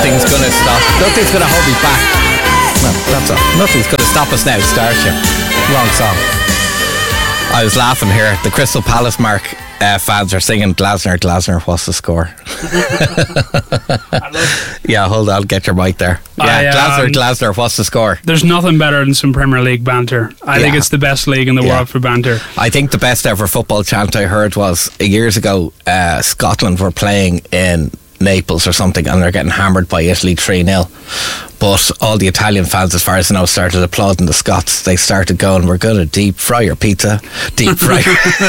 nothing's going to stop. Nothing's going to hold me back. No, that's all. Nothing's going to stop us now, Starship. Wrong song. I was laughing here. The Crystal Palace fans are singing Glasner, what's the score? Yeah, hold on, get your mic there. Yeah, Glasner, what's the score? There's nothing better than some Premier League banter. I think it's the best league in the world for banter. I think the best ever football chant I heard was years ago, Scotland were playing in Naples or something and they're getting hammered by Italy 3-0, but all the Italian fans, as far as I know, started applauding the Scots. They started going, we're going to deep fry your pizza, deep fry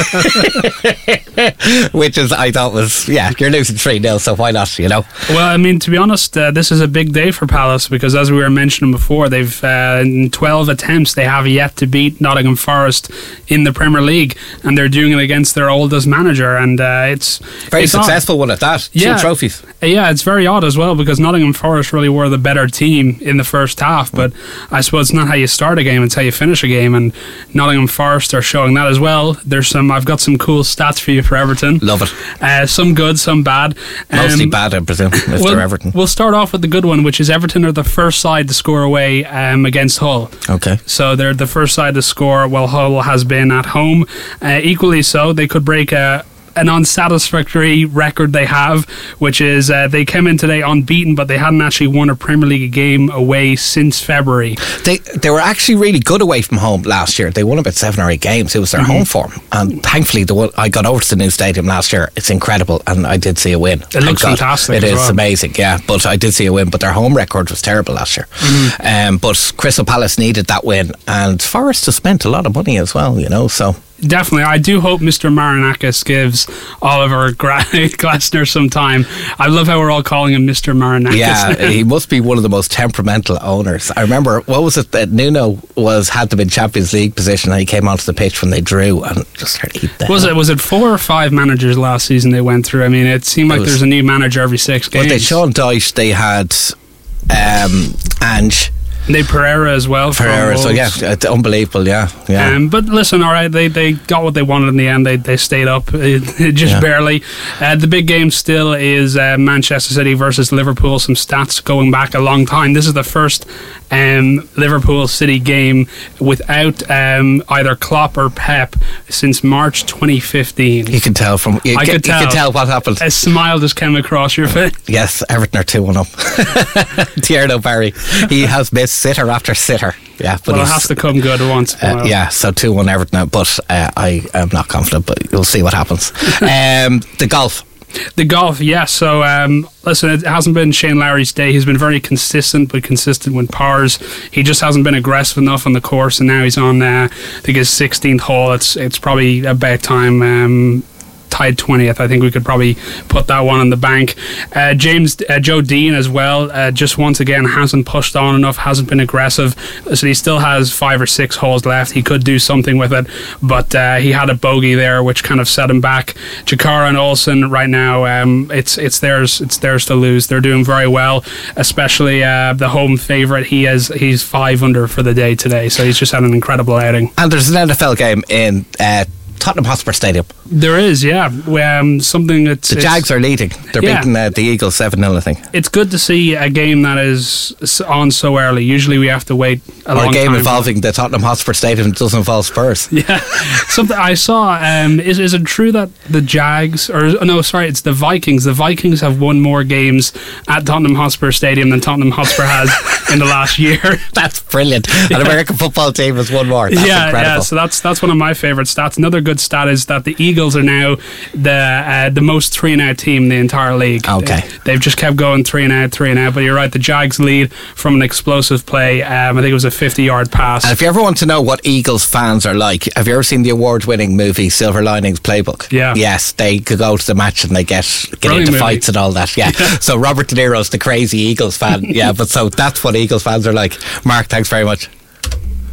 which is, I thought was, you're losing 3-0, so why not, you know? Well, I mean, to be honest, this is a big day for Palace, because as we were mentioning before, they've in 12 attempts they have yet to beat Nottingham Forest in the Premier League, and they're doing it against their oldest manager, and it's very successful one at that. 2 trophies. Yeah, it's very odd as well, because Nottingham Forest really were the better team in the first half, but I suppose it's not how you start a game, it's how you finish a game, and Nottingham Forest are showing that as well. I've got some cool stats for you for Everton. Love it. Some good, some bad. Mostly bad, I presume, if they're Everton. We'll start off with the good one, which is Everton are the first side to score away against Hull. Okay. So they're the first side to score while Hull has been at home. Equally so, they could break an unsatisfactory record they have, which is they came in today unbeaten, but they hadn't actually won a Premier League game away since February. They were actually really good away from home last year. They won about 7 or 8 games. It was their home form, and thankfully I got over to the new stadium last year. It's incredible, and I did see a win. It looks fantastic. It is amazing, but I did see a win, but their home record was terrible last year. But Crystal Palace needed that win, and Forest has spent a lot of money as well, you know, so definitely. I do hope Mr. Marinakis gives Oliver Glasner some time. I love how we're all calling him Mr. Marinakis. Yeah, he must be one of the most temperamental owners. I remember, what was it that Nuno had them in Champions League position, and he came onto the pitch when they drew and just started eating them. Was it 4 or 5 managers last season they went through? I mean, it seemed like there's a new manager every 6 games. Well, they Sean Dyche, they had Ange. They Pereira as well. Pereira, so it's unbelievable, yeah. But listen, all right, they got what they wanted in the end. They stayed up, just barely. The big game still is Manchester City versus Liverpool. Some stats going back a long time. This is the first Liverpool City game without either Klopp or Pep since March 2015. You can tell you can tell what happened. A smile just came across your face. Yes, Everton are 2-1 up. Thierry Barry, he has missed sitter after sitter. Yeah, but it has to come good once. So 2-1 Everton now, but I am not confident, but you'll see what happens. The golf, yes. So listen, it hasn't been Shane Lowry's day. He's been very consistent, but consistent with pars. He just hasn't been aggressive enough on the course, and now he's on I think his 16th hole. It's probably about time. Tied 20th. I think we could probably put that one in the bank. Joe Dean as well, just once again hasn't pushed on enough, hasn't been aggressive, so he still has 5 or 6 holes left. He could do something with it, but he had a bogey there which kind of set him back. Jakara and Olsen right now, it's theirs to lose. They're doing very well, especially the home favourite. He's 5 under for the day today, so he's just had an incredible outing. And there's an NFL game in Tottenham Hotspur Stadium. There is, something that's... The Jags are leading. They're beating the Eagles 7-0, I think. It's good to see a game that is on so early. Usually we have to wait a long time. Or a game involving the Tottenham Hotspur Stadium doesn't involve Spurs. Yeah. Something I saw, is it true that the Jags... it's the Vikings. The Vikings have won more games at Tottenham Hotspur Stadium than Tottenham Hotspur has in the last year. That's brilliant. An American football team has won more. That's incredible. Yeah, so that's one of my favourite stats. Another good stat is that the Eagles are now the most 3-and-out team in the entire league. Okay. They've just kept going 3-and-out, but you're right, the Jags lead from an explosive play. I think it was a 50-yard pass. And if you ever want to know what Eagles fans are like, have you ever seen the award-winning movie Silver Linings Playbook? Yeah. Yes, they could go to the match and they get into fights and all that. Yeah. So Robert De Niro's the crazy Eagles fan. Yeah, but so that's what Eagles fans are like. Mark, thanks very much.